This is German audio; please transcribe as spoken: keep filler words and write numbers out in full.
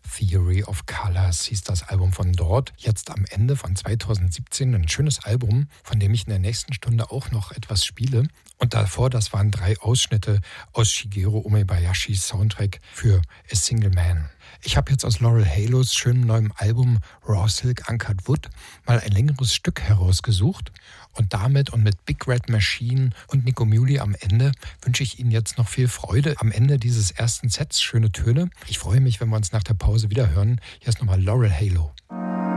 Theory of Colors hieß das Album von dort. Jetzt am Ende von zweitausendsiebzehn ein schönes Album, von dem ich in der nächsten Stunde auch noch etwas spiele. Und davor, das waren drei Ausschnitte aus Shigeru Umebayashis Soundtrack für A Single Man. Ich habe jetzt aus Laurel Halos schönem neuem Album Raw Silk Uncut Wood mal ein längeres Stück herausgesucht. Und damit und mit Big Red Machine und Nico Muhly am Ende wünsche ich Ihnen jetzt noch viel Freude am Ende dieses ersten Sets. Schöne Töne. Ich freue mich, wenn wir uns nach der Pause wieder hören. Hier ist nochmal Laurel Halo.